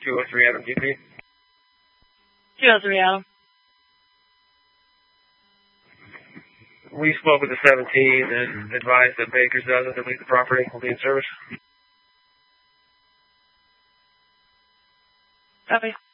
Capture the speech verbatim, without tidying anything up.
two oh three Adam G P. two oh three Adam. We spoke with the seventeen and advised that Baker's doesn't delete the property. Will be in service. Copy.